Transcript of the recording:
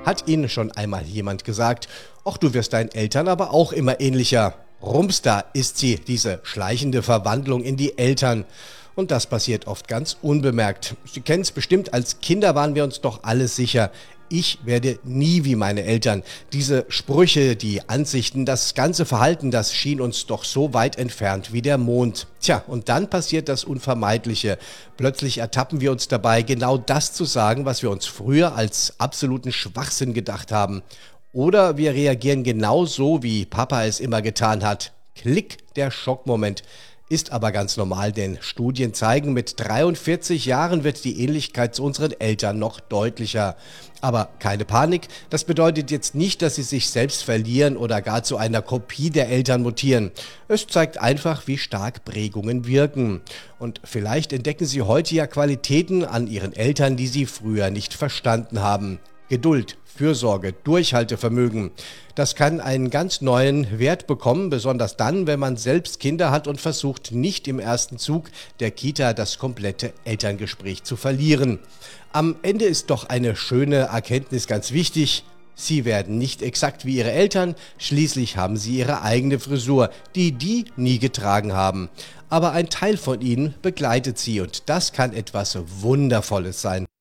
Hat Ihnen schon einmal jemand gesagt: ach, du wirst deinen Eltern aber auch immer ähnlicher? Rums, da ist sie, diese schleichende Verwandlung in die Eltern. Und das passiert oft ganz unbemerkt. Sie kennen es bestimmt, als Kinder waren wir uns doch alle sicher: ich werde nie wie meine Eltern. Diese Sprüche, die Ansichten, das ganze Verhalten, das schien uns doch so weit entfernt wie der Mond. Tja, und dann passiert das Unvermeidliche. Plötzlich ertappen wir uns dabei, genau das zu sagen, was wir uns früher als absoluten Schwachsinn gedacht haben. Oder wir reagieren genauso, wie Papa es immer getan hat. Klick, der Schockmoment. Ist aber ganz normal, denn Studien zeigen, mit 43 Jahren wird die Ähnlichkeit zu unseren Eltern noch deutlicher. Aber keine Panik, das bedeutet jetzt nicht, dass sie sich selbst verlieren oder gar zu einer Kopie der Eltern mutieren. Es zeigt einfach, wie stark Prägungen wirken. Und vielleicht entdecken Sie heute ja Qualitäten an Ihren Eltern, die Sie früher nicht verstanden haben. Geduld, Fürsorge, Durchhaltevermögen. Das kann einen ganz neuen Wert bekommen, besonders dann, wenn man selbst Kinder hat und versucht, nicht im ersten Zug der Kita das komplette Elterngespräch zu verlieren. Am Ende ist doch eine schöne Erkenntnis ganz wichtig: Sie werden nicht exakt wie Ihre Eltern, schließlich haben Sie Ihre eigene Frisur, die nie getragen haben. Aber ein Teil von Ihnen begleitet Sie, und das kann etwas Wundervolles sein.